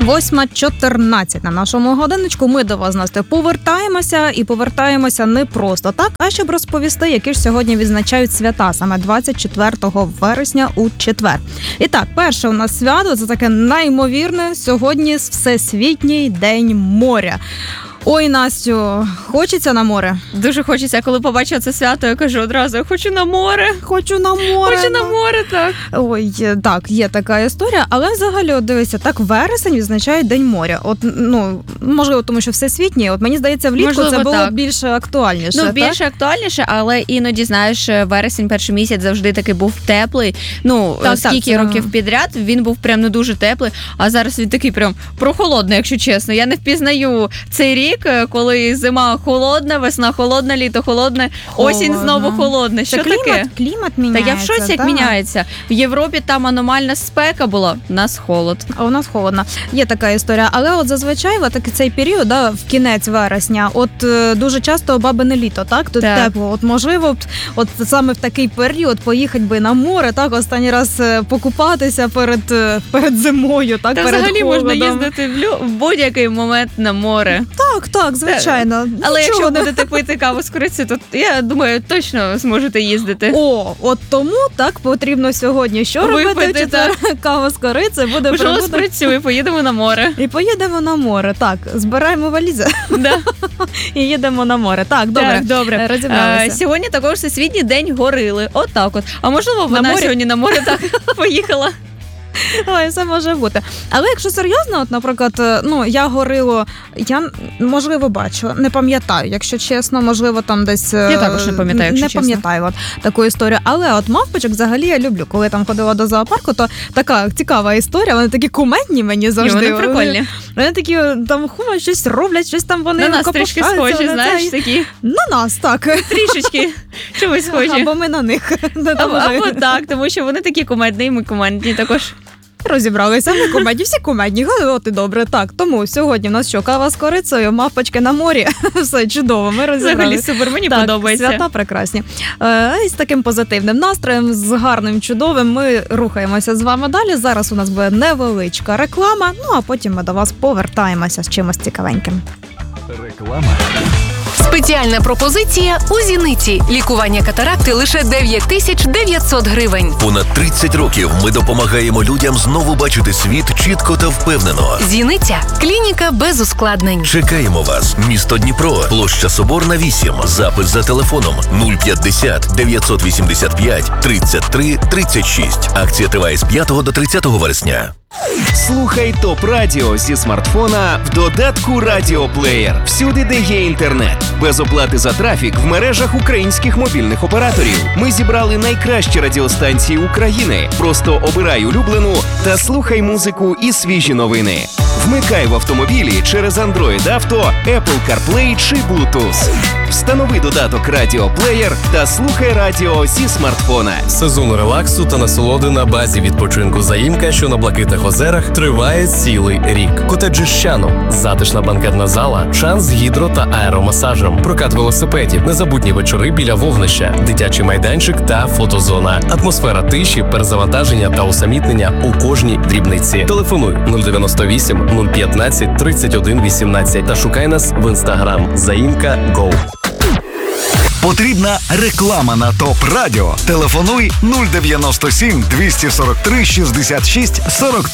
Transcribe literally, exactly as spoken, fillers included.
восьма чотирнадцять на нашому годиночку. Ми до вас, Настя, повертаємося і повертаємося не просто так, а щоб розповісти, які ж сьогодні відзначають свята, саме двадцять четвертого вересня у четвер. І так, перше у нас свято, це таке неймовірне, сьогодні Всесвітній день моря. Ой, Настю, хочеться на море? Дуже хочеться. Коли побачила це свято, я кажу одразу, я хочу на море. Хочу на море. Хочу на море, так. Ой, так, є така історія, але взагалі, от дивися, так вересень відзначає День моря. От, ну, можливо, тому що всесвітній, от мені здається, влітку можливо, це було так. більше актуальніше. Ну, більше так? актуальніше, але іноді, знаєш, вересень, перший місяць завжди таки був теплий. Ну, так, скільки так, років це... підряд, він був прям не дуже теплий, а зараз він такий прям прохолодний, якщо чесно. Я не впізнаю цей рік, коли зима холодна, весна холодна, літо холодне, осінь холодно. Знову холодне. Що Це клімат, таке? Клімат міняється. Та я в шоці, як так. міняється. В Європі там аномальна спека була, у нас холод. А у нас холодно. Є така історія. Але от зазвичай от цей період, да, в кінець вересня, от дуже часто бабине літо, так? Тут так. тепло. От можливо, от саме в такий період поїхати би на море, так, останній раз покупатися перед, перед зимою, так, Та перед взагалі холодом. можна їздити в, лю... в будь-який момент на море. Так, так, звичайно. Але Нічого якщо не... будете пити каву з корицею, то я думаю, точно зможете їздити. О, от тому так потрібно сьогодні що Випити, робити? Це кава з корицею буде прибути. Працює, поїдемо на море. І поїдемо на море. Так, збираємо валізи. Да. І їдемо на море. Так, добре. Так, добре. Розібралися. А, сьогодні також Всесвітній день горили. От так от. А можливо, вона сьогодні на море так поїхала. Ой, все може бути. Але якщо серйозно, от, наприклад, ну, я горилу, я, можливо, бачу, не пам'ятаю, якщо чесно, можливо, там десь... Я також не пам'ятаю, якщо не чесно. Не пам'ятаю от, таку історію. Але от мавпочок взагалі я люблю. Коли я там ходила до зоопарку, то така цікава історія, вони такі кумедні мені завжди. І вони прикольні. Вони, вони такі там хумать, щось роблять, щось там вони на нас трішки схожі, знаєш, цей... такі. На нас, так. Трішечки чомусь схожі. Або ми на них. Або, або так, тому що вони такі кумедні, і ми кумедні також. Розібралися, ми кумедні, всі кумедні, от і добре. Так, тому сьогодні в нас що, кава з корицею, мавпочки на морі, все чудово, ми розібралися. Взагалі супер, мені так, подобається. Свята прекрасні. Е, і з таким позитивним настроєм, з гарним, чудовим ми рухаємося з вами далі. Зараз у нас буде невеличка реклама, ну а потім ми до вас повертаємося з чимось цікавеньким. Реклама. Спеціальна пропозиція у Зіниці. Лікування катаракти лише дев'ять тисяч дев'ятсот гривень. Понад тридцять років ми допомагаємо людям знову бачити світ чітко та впевнено. Зіниця. Клініка без ускладнень. Чекаємо вас. Місто Дніпро. Площа Соборна, вісім. Запис за телефоном нуль п'ятдесят дев'ятсот вісімдесят п'ять тридцять три тридцять шість. Акція триває з п'ятого до тридцятого вересня. Слухай ТОП Радіо зі смартфона в додатку Радіоплеєр. Всюди, де є інтернет. Без оплати за трафік в мережах українських мобільних операторів. Ми зібрали найкращі радіостанції України. Просто обирай улюблену та слухай музику і свіжі новини. Вмикай в автомобілі через Android Auto, Apple CarPlay чи Bluetooth. Встанови додаток Радіоплеєр та слухай радіо зі смартфона. Сезон релаксу та насолоди на базі відпочинку «Заїмка», що на Блакитних озерах, триває цілий рік. Котеджі Щану, затишна банкетна зала, шанс з гідро- та аеромасажем, прокат велосипедів, незабутні вечори біля вогнища, дитячий майданчик та фотозона. Атмосфера тиші, перезавантаження та усамітнення у кожній дрібниці. Телефонуй нуль дев'яносто вісім нуль п'ятнадцять тридцять один вісімнадцять та шукай нас в інстаграм «Заїмка Го». Потрібна реклама на ТОП Радіо. Телефонуй нуль дев'яносто сім двісті сорок три шістдесят шість сорок.